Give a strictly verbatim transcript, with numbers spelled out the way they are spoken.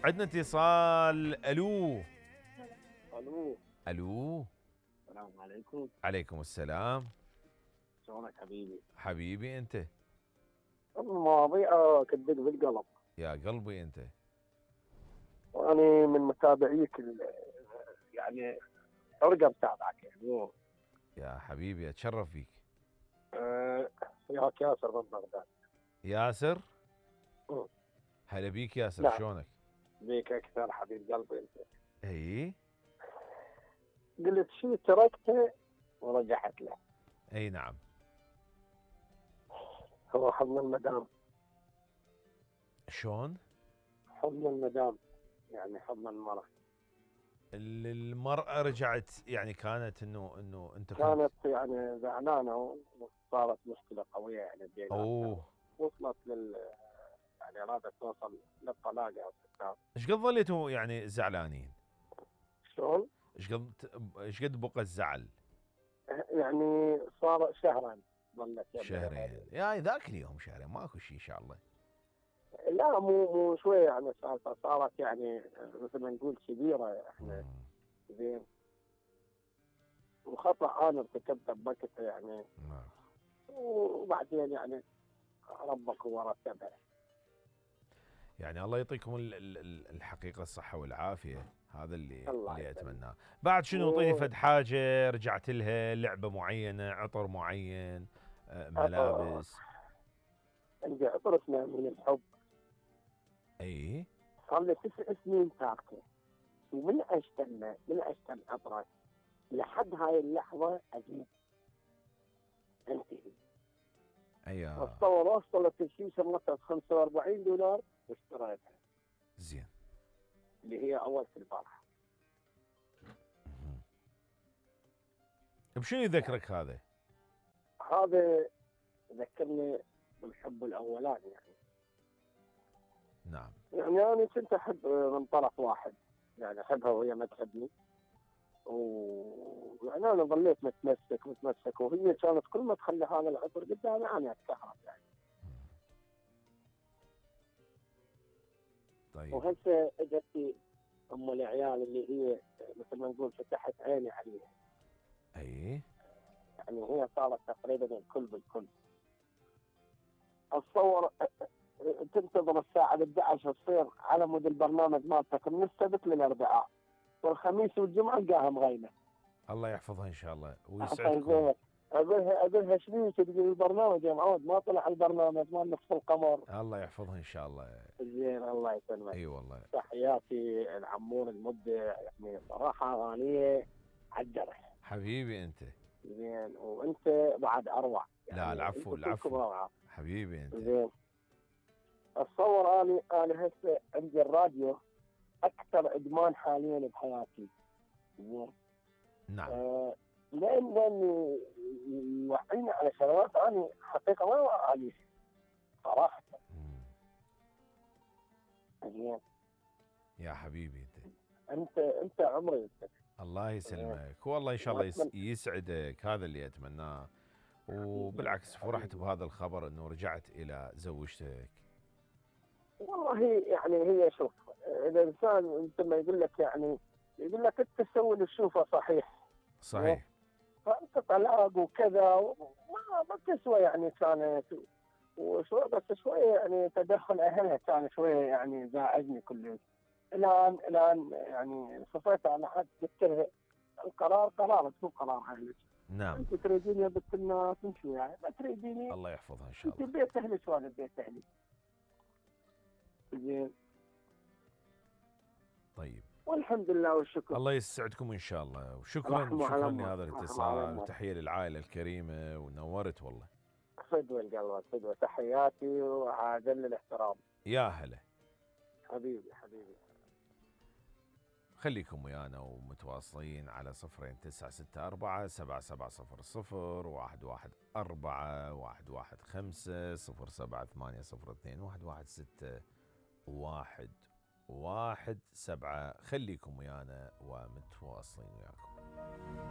عندنا اتصال. الو الو الو. السلام عليكم. عليكم السلام. شلونك حبيبي؟ حبيبي انت. المواضيع كدق بالقلب. يا قلبي انت. وانا من متابعيك ال- يعني ارقى متابعك يعني. يا حبيبي اتشرف فيك. أه وياك ياسر من بغداد. ياسر. مم. هلا بيك ياسر، نعم. شلونك؟ بيك اكثر حبيب قلبي انت. اي قلت شو تركته ورجعت له. اي نعم. هو حضن المدام. شلون؟ حضن المدام يعني حضن المرأة. ال- المرأة رجعت، يعني كانت انه انه انت كنت. كانت يعني زعلانة وصارت مشكلة قوية يعني بيناتنا. اوه. وصلت لل يعني ارادت توصل للطلاق او السكر. ايش قد ظليتوا يعني زعلانين؟ شلون؟ ايش قد ايش قد بقى الزعل؟ يعني صار شهرين ظلت يبقى شهرين. يعني. يا ذاك اليوم شهرين ماكو شيء ان شاء الله. لا مو مو شويه يعني السالفه صارت يعني مثل ما نقول كبيره احنا. مم. زين. وخطا انا ارتكبته بوقتها يعني. نعم. وبعدين يعني ربك هو رتبها. يعني الله يعطيكم ال- ال- ال- الحقيقة الصحة والعافية، هذا اللي الله اللي يسلمك. اتمناه. بعد شنو و- طيني فد حاجة رجعت لها، لعبة معينة، عطر معين، آه، ملابس؟ عندي عطرتنا من الحب. اي صار لي تسع سنين تاركه. ومن اشتم من اشتم عطره لحد هاي اللحظه اجيب انتهي. ايوه. اتصور وصلت الشيشه مرتب خمسة وأربعين دولار واشتريتها زين. اللي هي اول في البارحه. مهم. بشنو يذكرك هذا؟ هذا ذكرني بالحب الاولاني يعني. نعم. يعني انا كنت احب من طرف واحد يعني احبها وهي ما تحبني. ويعني انا ظليت متمسك متمسك وهي كانت كل ما تخلي هذا العطر قدامي انا اتكهرب يعني. طيب. وهسه اجت ام العيال اللي هي مثل ما نقول فتحت عيني عليها. اي يعني هي صارت تقريبا الكل بالكل. اتصور تنتظر الساعه احد عشر تصير على مود البرنامج مالتك من السبت للاربعاء والخميس والجمعه تلقاها مغيمه. الله يحفظها ان شاء الله عشان ويسعدكم. زين اقولها اقولها شنو تقول البرنامج يا معود ما طلع البرنامج مال نصف القمر. الله يحفظها ان شاء الله. زين الله يسلمك. اي والله. تحياتي العمور المبدع يعني صراحه اغانيه على الجرح. حبيبي انت. زين وانت بعد اروع يعني. لا العفو انتم كلكم العفو. روعه. حبيبي انت. زين. اتصور اني انا هسه عندي الراديو اكثر ادمان حاليا بحياتي. زين. نعم. آه لان لان يوعيني على شغلات انا حقيقه ما اوعى عليها صراحه. مم. زين. يا حبيبي انت. انت انت عمري انت. الله يسلمك، والله ان شاء الله يس- وأتمنى- يسعدك، هذا اللي اتمناه. وبالعكس فرحت بهذا الخبر انه رجعت الى زوجتك. والله يعني هي شوف الانسان مثل ما يقول لك يعني يقول لك انت تسوي اللي تشوفه صحيح. صحيح. فانت طلاق وكذا ما ما تسوى يعني كانت وشوي بس شويه يعني تدخل اهلها كان شويه يعني زعجني كلش. الان الان يعني صفيت على حد قلت لها القرار قرارك مو قرار اهلك. نعم. انت تريديني يا بنت الناس نمشي يعني ما تريديني الله يحفظها ان شاء انت الله. بيت اهلك وانا بيت اهلي. زين. طيب. والحمد لله والشكر. الله يسعدكم ان شاء الله، وشكرا رحمة على شكرا أمك، لهذا رحمة على الاتصال، أمك. وتحيه للعائله الكريمه، ونورت والله. فدوى القلب فدوى تحياتي وعادل الاحترام. يا هلا. حبيبي حبيبي. خليكم ويانا ومتواصلين على صفرين تسعة ستة أربعة سبعة سبعة صفر صفر واحد واحد أربعة واحد واحد خمسة صفر سبعة ثمانية صفر اثنين واحد واحد ستة واحد واحد سبعة. خليكم ويانا ومتواصلين وياكم.